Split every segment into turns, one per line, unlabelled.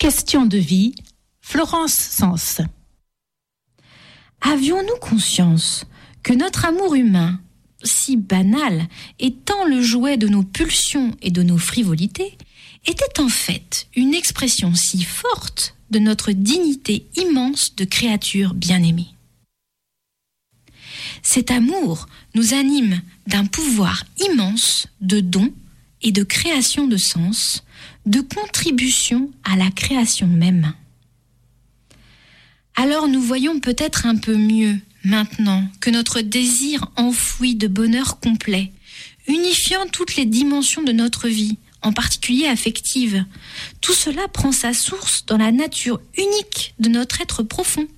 Question de vie, Florence Sens.
Avions-nous conscience que notre amour humain, si banal, étant le jouet de nos pulsions et de nos frivolités, était en fait une expression si forte de notre dignité immense de créature bien-aimée. Cet amour nous anime d'un pouvoir immense de don et de création de sens, de contribution à la création même. Alors nous voyons peut-être un peu mieux maintenant que notre désir enfoui de bonheur complet, unifiant toutes les dimensions de notre vie, en particulier affective, tout cela prend sa source dans la nature unique de notre être profond.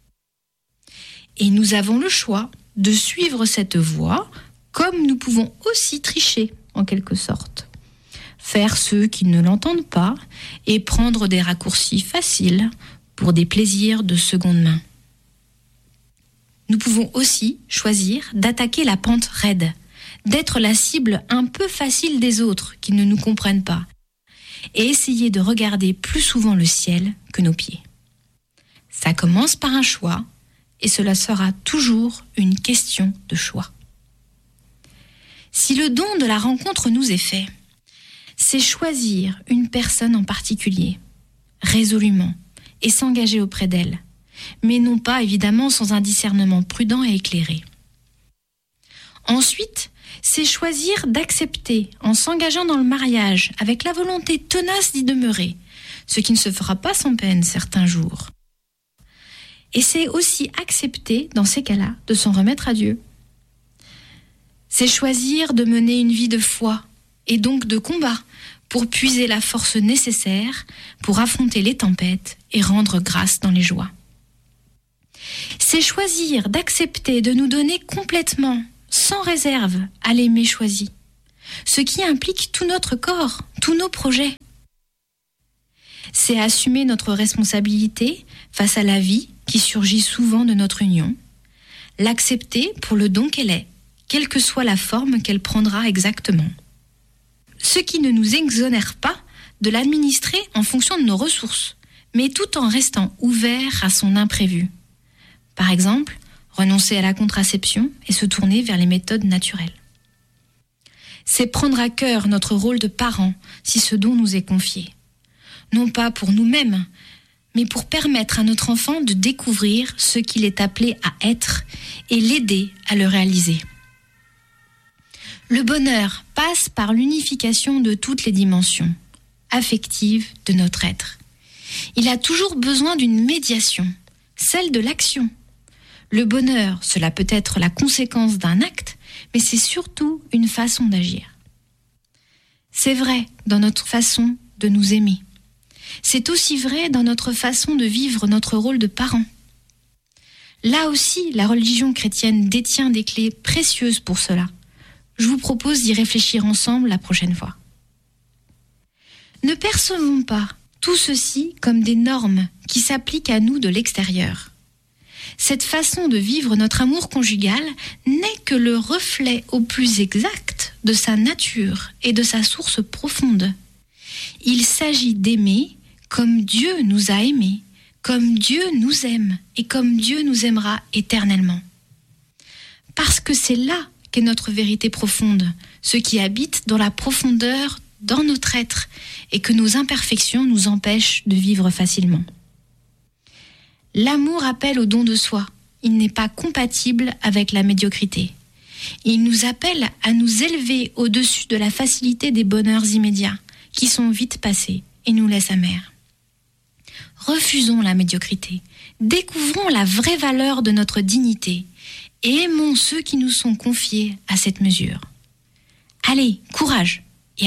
Et nous avons le choix de suivre cette voie, comme nous pouvons aussi tricher, en quelque sorte. Faire ceux qui ne l'entendent pas et prendre des raccourcis faciles pour des plaisirs de seconde main. Nous pouvons aussi choisir d'attaquer la pente raide, d'être la cible un peu facile des autres qui ne nous comprennent pas, et essayer de regarder plus souvent le ciel que nos pieds. Ça commence par un choix, et cela sera toujours une question de choix. Si le don de la rencontre nous est fait, c'est choisir une personne en particulier, résolument, et s'engager auprès d'elle, mais non pas évidemment sans un discernement prudent et éclairé. Ensuite, c'est choisir d'accepter en s'engageant dans le mariage avec la volonté tenace d'y demeurer, ce qui ne se fera pas sans peine certains jours. Et c'est aussi accepter, dans ces cas-là, de s'en remettre à Dieu. C'est choisir de mener une vie de foi, et donc de combat, pour puiser la force nécessaire pour affronter les tempêtes et rendre grâce dans les joies. C'est choisir d'accepter de nous donner complètement, sans réserve, à l'aimer choisi, ce qui implique tout notre corps, tous nos projets. C'est assumer notre responsabilité face à la vie qui surgit souvent de notre union, l'accepter pour le don qu'elle est, quelle que soit la forme qu'elle prendra exactement. Ce qui ne nous exonère pas de l'administrer en fonction de nos ressources, mais tout en restant ouvert à son imprévu. Par exemple, renoncer à la contraception et se tourner vers les méthodes naturelles. C'est prendre à cœur notre rôle de parent si ce don nous est confié. Non pas pour nous-mêmes, mais pour permettre à notre enfant de découvrir ce qu'il est appelé à être et l'aider à le réaliser. Le bonheur passe par l'unification de toutes les dimensions affectives de notre être. Il a toujours besoin d'une médiation, celle de l'action. Le bonheur, cela peut être la conséquence d'un acte, mais c'est surtout une façon d'agir. C'est vrai dans notre façon de nous aimer. C'est aussi vrai dans notre façon de vivre notre rôle de parent. Là aussi, la religion chrétienne détient des clés précieuses pour cela. Je vous propose d'y réfléchir ensemble la prochaine fois. Ne percevons pas tout ceci comme des normes qui s'appliquent à nous de l'extérieur. Cette façon de vivre notre amour conjugal n'est que le reflet au plus exact de sa nature et de sa source profonde. Il s'agit d'aimer comme Dieu nous a aimés, comme Dieu nous aime et comme Dieu nous aimera éternellement. Parce que c'est là qu'est notre vérité profonde, ce qui habite dans la profondeur dans notre être et que nos imperfections nous empêchent de vivre facilement. L'amour appelle au don de soi. Il n'est pas compatible avec la médiocrité. Il nous appelle à nous élever au-dessus de la facilité des bonheurs immédiats qui sont vite passés et nous laissent amers. Refusons la médiocrité. Découvrons la vraie valeur de notre dignité et aimons ceux qui nous sont confiés à cette mesure. Allez, courage!